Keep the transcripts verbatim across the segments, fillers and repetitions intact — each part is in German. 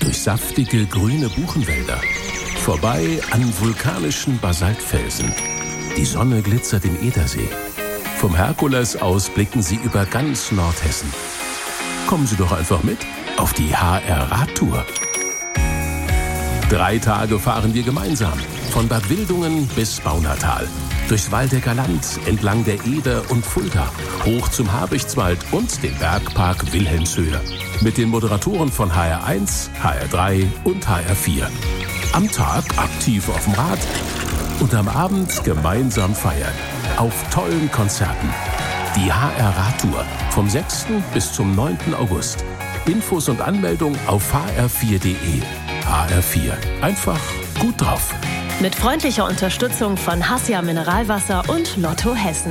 durch saftige grüne Buchenwälder, vorbei an vulkanischen Basaltfelsen. Die Sonne glitzert im Edersee. Vom Herkules aus blicken Sie über ganz Nordhessen. Kommen Sie doch einfach mit auf die H R-Radtour. Drei Tage fahren wir gemeinsam, von Bad Wildungen bis Baunatal. Durchs Waldecker Land, entlang der Eder und Fulda, hoch zum Habichtswald und den Bergpark Wilhelmshöhe. Mit den Moderatoren von H R eins, H R drei und H R vier. Am Tag aktiv auf dem Rad und am Abend gemeinsam feiern. Auf tollen Konzerten. Die H R-Radtour vom sechsten bis zum neunten August. Infos und Anmeldung auf h r vier punkt d e. H R vier. Einfach gut drauf. Mit freundlicher Unterstützung von Hassia Mineralwasser und Lotto Hessen.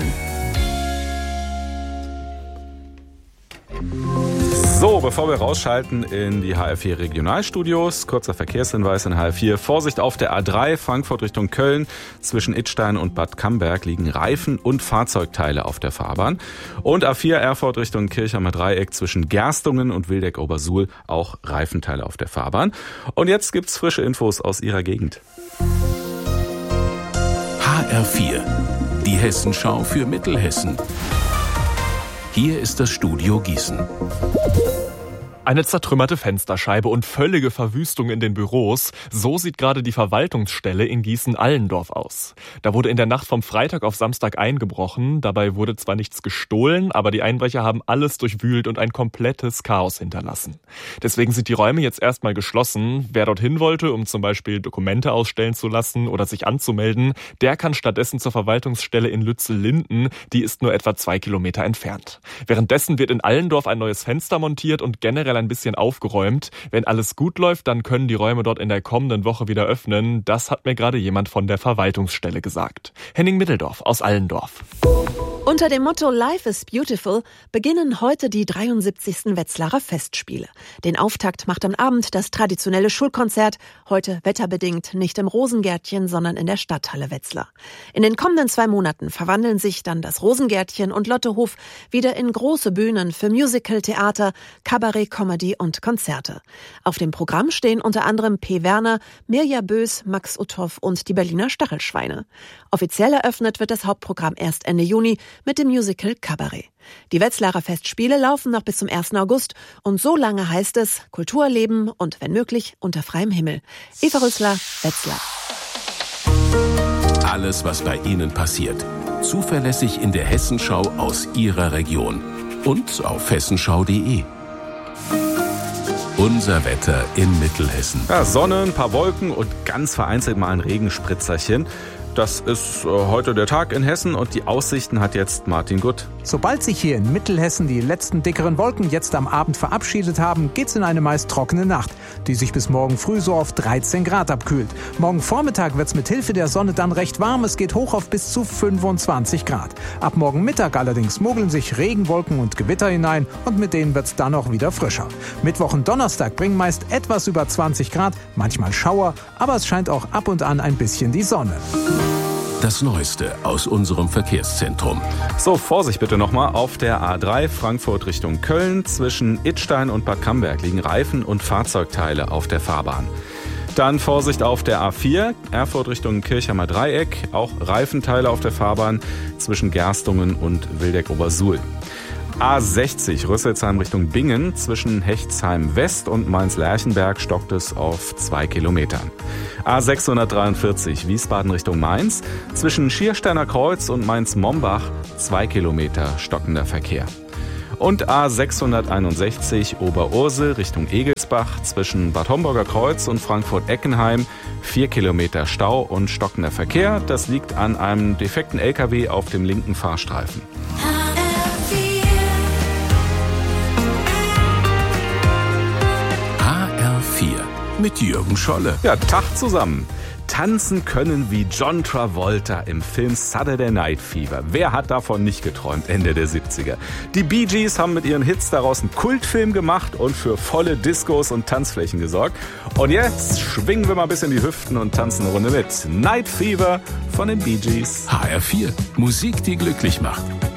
So, bevor wir rausschalten in die H R vier Regionalstudios, kurzer Verkehrshinweis in H R vier. Vorsicht auf der A drei, Frankfurt Richtung Köln. Zwischen Idstein und Bad Camberg liegen Reifen und Fahrzeugteile auf der Fahrbahn. Und A vier, Erfurt Richtung Kirchheimer Dreieck, zwischen Gerstungen und Wildeck-Obersuhl auch Reifenteile auf der Fahrbahn. Und jetzt gibt's frische Infos aus Ihrer Gegend. H R vier, die Hessenschau für Mittelhessen. Hier ist das Studio Gießen. Eine zertrümmerte Fensterscheibe und völlige Verwüstung in den Büros. So sieht gerade die Verwaltungsstelle in Gießen-Allendorf aus. Da wurde in der Nacht vom Freitag auf Samstag eingebrochen. Dabei wurde zwar nichts gestohlen, aber die Einbrecher haben alles durchwühlt und ein komplettes Chaos hinterlassen. Deswegen sind die Räume jetzt erstmal geschlossen. Wer dorthin wollte, um zum Beispiel Dokumente ausstellen zu lassen oder sich anzumelden, der kann stattdessen zur Verwaltungsstelle in Lützel-Linden. Die ist nur etwa zwei Kilometer entfernt. Währenddessen wird in Allendorf ein neues Fenster montiert und generell ein bisschen aufgeräumt. Wenn alles gut läuft, dann können die Räume dort in der kommenden Woche wieder öffnen. Das hat mir gerade jemand von der Verwaltungsstelle gesagt. Henning Mitteldorf aus Allendorf. Unter dem Motto Life is Beautiful beginnen heute die dreiundsiebzigsten Wetzlarer Festspiele. Den Auftakt macht am Abend das traditionelle Schulkonzert, heute wetterbedingt nicht im Rosengärtchen, sondern in der Stadthalle Wetzlar. In den kommenden zwei Monaten verwandeln sich dann das Rosengärtchen und Lottehof wieder in große Bühnen für Musical, Theater, Kabarett, Comedy und Konzerte. Auf dem Programm stehen unter anderem P. Werner, Mirja Bös, Max Uthoff und die Berliner Stachelschweine. Offiziell eröffnet wird das Hauptprogramm erst Ende Juni mit dem Musical Kabarett. Die Wetzlarer Festspiele laufen noch bis zum ersten August und so lange heißt es Kultur erleben und wenn möglich unter freiem Himmel. Eva Rüssler, Wetzlar. Alles, was bei Ihnen passiert. Zuverlässig in der Hessenschau aus Ihrer Region. Und auf hessenschau punkt de. Unser Wetter in Mittelhessen. Ja, Sonne, ein paar Wolken und ganz vereinzelt mal ein Regenspritzerchen. Das ist äh, heute der Tag in Hessen und die Aussichten hat jetzt Martin Gutt. Sobald sich hier in Mittelhessen die letzten dickeren Wolken jetzt am Abend verabschiedet haben, geht's in eine meist trockene Nacht, die sich bis morgen früh so auf dreizehn Grad abkühlt. Morgen Vormittag wird's mit Hilfe der Sonne dann recht warm, es geht hoch auf bis zu fünfundzwanzig Grad. Ab morgen Mittag allerdings mogeln sich Regenwolken und Gewitter hinein und mit denen wird's dann auch wieder frischer. Mittwoch und Donnerstag bringen meist etwas über zwanzig Grad, manchmal Schauer, aber es scheint auch ab und an ein bisschen die Sonne. Das Neueste aus unserem Verkehrszentrum. So, Vorsicht bitte nochmal. Auf der A drei Frankfurt Richtung Köln zwischen Idstein und Bad Camberg liegen Reifen und Fahrzeugteile auf der Fahrbahn. Dann Vorsicht auf der A vier, Erfurt Richtung Kirchheimer Dreieck, auch Reifenteile auf der Fahrbahn zwischen Gerstungen und Wildeck-Obersuhl. A sechzig Rüsselsheim Richtung Bingen, zwischen Hechtsheim West und Mainz-Lerchenberg stockt es auf zwei Kilometern. A sechshundertdreiundvierzig Wiesbaden Richtung Mainz, zwischen Schiersteiner Kreuz und Mainz-Mombach zwei Kilometer stockender Verkehr. Und A sechshunderteinundsechzig Oberursel Richtung Egelsbach, zwischen Bad Homburger Kreuz und Frankfurt-Eckenheim vier Kilometer Stau und stockender Verkehr. Das liegt an einem defekten L K W auf dem linken Fahrstreifen. Mit Jürgen Scholle. Ja, Tag zusammen. Tanzen können wie John Travolta im Film Saturday Night Fever. Wer hat davon nicht geträumt, Ende der siebziger? Die Bee Gees haben mit ihren Hits daraus einen Kultfilm gemacht und für volle Discos und Tanzflächen gesorgt. Und jetzt schwingen wir mal ein bisschen die Hüften und tanzen eine Runde mit. Night Fever von den Bee Gees. H R vier. Musik, die glücklich macht.